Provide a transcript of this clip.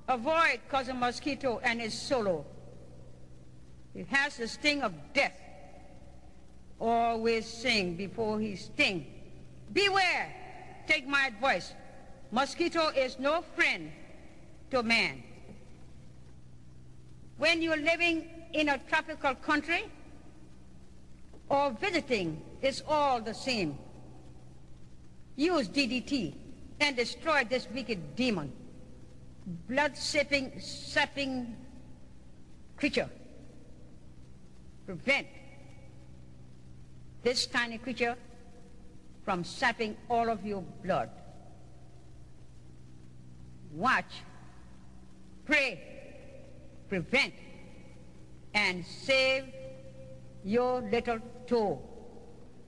Avoid causing mosquito and his solo. It has the sting of death. Always sing before he sting. Beware, take my advice. Mosquito is no friend to man. When you're living in a tropical country or visiting, it's all the same. Use DDT and destroy this wicked demon, blood-sapping creature. Prevent this tiny creature from sapping all of your blood. Watch, pray, prevent, and save your little toe.